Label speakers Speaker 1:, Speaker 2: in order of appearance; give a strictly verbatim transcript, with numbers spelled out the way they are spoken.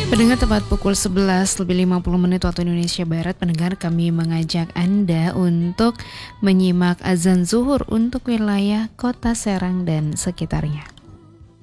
Speaker 1: Pendengar, tepat pukul sebelas lebih lima puluh menit waktu Indonesia Barat, pendengar, kami mengajak Anda untuk menyimak azan zuhur untuk wilayah Kota Serang dan sekitarnya.